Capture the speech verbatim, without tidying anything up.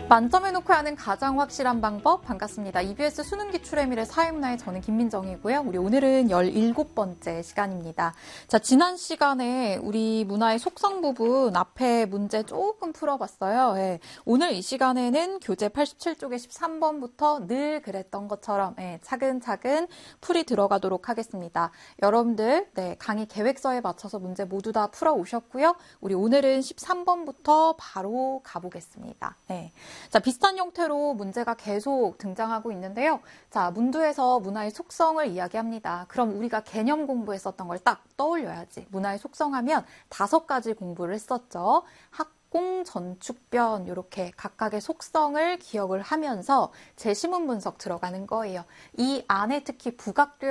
만점에 놓고 하는 가장 확실한 방법 반갑습니다. 이비에스 수능 기출에밀의 사회문화의 저는 김민정이고요. 우리 오늘은 열일곱 번째 시간입니다. 자, 지난 시간에 우리 문화의 속성 부분 앞에 문제 조금 풀어봤어요. 네. 오늘 이 시간에는 교재 팔십칠 쪽에 십삼 번부터 늘 그랬던 것처럼 네, 차근차근 풀이 들어가도록 하겠습니다. 여러분들 네, 강의 계획서에 맞춰서 문제 모두 다 풀어오셨고요. 우리 오늘은 십삼 번부터 바로 가보겠습니다. 네. 자, 비슷한 형태로 문제가 계속 등장하고 있는데요. 자, 문두에서 문화의 속성을 이야기합니다. 그럼 우리가 개념 공부했었던 걸 딱 떠올려야지. 문화의 속성하면 다섯 가지 공부를 했었죠. 학공, 전축변 이렇게 각각의 속성을 기억을 하면서 제시문 분석 들어가는 거예요. 이 안에 특히 부각되어